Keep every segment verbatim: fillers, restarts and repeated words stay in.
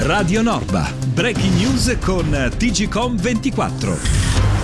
Radio Nova, breaking news con T G Com ventiquattro.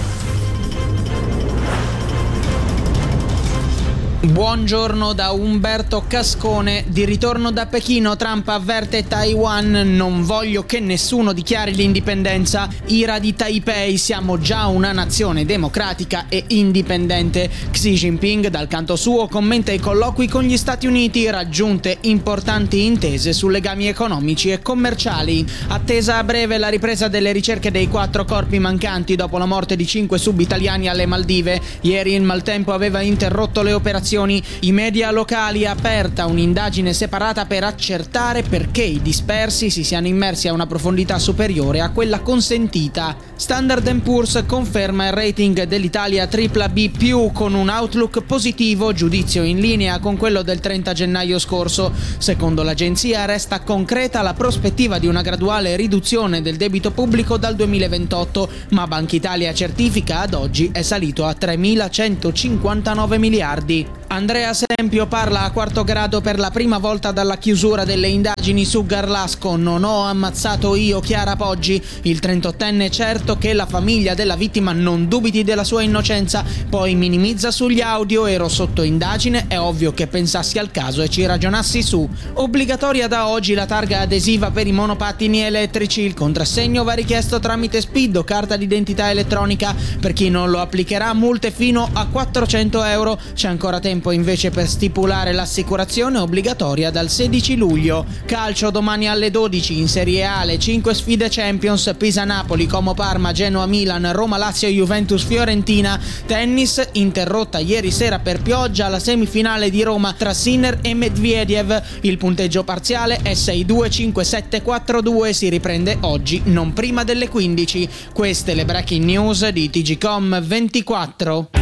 Buongiorno da Umberto Cascone. Di ritorno da Pechino, Trump avverte Taiwan: non voglio che nessuno dichiari l'indipendenza. Ira di Taipei: siamo già una nazione democratica e indipendente. Xi Jinping dal canto suo commenta i colloqui con gli Stati Uniti, raggiunte importanti intese su legami economici e commerciali. Attesa a breve la ripresa delle ricerche dei quattro corpi mancanti dopo la morte di cinque sub-italiani alle Maldive. Ieri il maltempo aveva interrotto le operazioni. I media locali aperta un'indagine separata per accertare perché i dispersi si siano immersi a una profondità superiore a quella consentita. Standard and Poor's conferma il rating dell'Italia tripla B più con un outlook positivo, giudizio in linea con quello del trenta gennaio scorso. Secondo l'agenzia resta concreta la prospettiva di una graduale riduzione del debito pubblico dal duemilaventotto, ma Banca Italia certifica ad oggi è salito a tremilacentocinquantanove miliardi. Andrea Sempio parla a quarto grado per la prima volta dalla chiusura delle indagini su Garlasco. Non ho ammazzato io Chiara Poggi. Il trentottenne è certo che la famiglia della vittima non dubiti della sua innocenza, poi minimizza sugli audio: ero sotto indagine, è ovvio che pensassi al caso e ci ragionassi su. Obbligatoria da oggi la targa adesiva per i monopattini elettrici. Il contrassegno va richiesto tramite SPID o carta d'identità elettronica. Per chi non lo applicherà, multe fino a quattrocento euro. C'è ancora tempo invece per stipulare l'assicurazione obbligatoria dal sedici luglio. Calcio domani alle dodici in Serie A, le cinque sfide Champions: Pisa-Napoli, Como-Parma, Genoa-Milan, Roma-Lazio-Juventus-Fiorentina. Tennis, interrotta ieri sera per pioggia la semifinale di Roma tra Sinner e Medvedev. Il punteggio parziale è sei due cinque sette quattro due, si riprende oggi non prima delle quindici. Queste le breaking news di T G Com ventiquattro.